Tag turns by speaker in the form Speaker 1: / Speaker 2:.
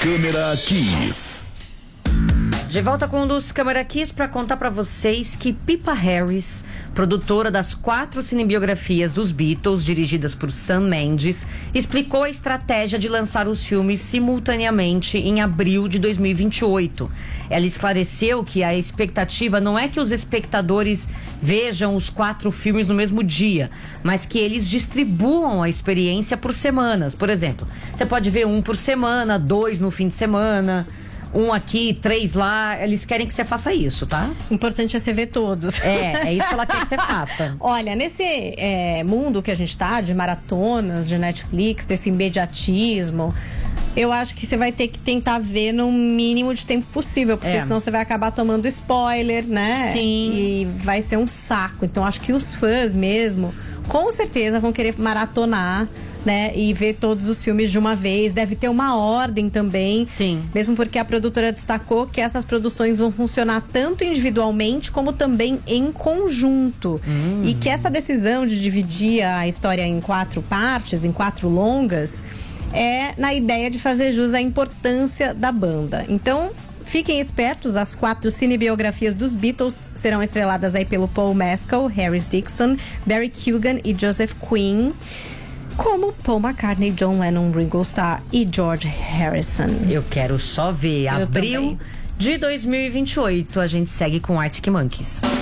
Speaker 1: Câmera Kiss.
Speaker 2: De volta com um dos Câmera Kiss para contar para vocês que Pippa Harris, produtora das 4 cinebiografias dos Beatles, dirigidas por Sam Mendes, explicou a estratégia de lançar os filmes simultaneamente em abril de 2028. Ela esclareceu que a expectativa não é que os espectadores vejam os 4 filmes no mesmo dia, mas que eles distribuam a experiência por semanas. Por exemplo, você pode ver 1 por semana, 2 no fim de semana, 1 aqui, 3 lá. Eles querem que você faça isso, tá?
Speaker 3: Importante é você ver todos.
Speaker 2: É isso que ela quer que você faça.
Speaker 3: Olha, nesse mundo que a gente tá, de maratonas, de Netflix, desse imediatismo, eu acho que você vai ter que tentar ver no mínimo de tempo possível, porque senão você vai acabar tomando spoiler, né?
Speaker 2: Sim.
Speaker 3: E vai ser um saco. Então, acho que os fãs mesmo, com certeza, vão querer maratonar, né? E ver todos os filmes de uma vez. Deve ter uma ordem também.
Speaker 2: Sim.
Speaker 3: Mesmo porque a produtora destacou que essas produções vão funcionar tanto individualmente como também em conjunto. E que essa decisão de dividir a história em 4 partes, em 4 longas, é na ideia de fazer jus à importância da banda. Então, fiquem espertos, as 4 cinebiografias dos Beatles serão estreladas aí pelo Paul Mescal, Harris Dixon, Barry Keoghan e Joseph Quinn, como Paul McCartney, John Lennon, Ringo Starr e George Harrison.
Speaker 2: Eu quero só ver. Abril de 2028. A gente segue com Arctic Monkeys.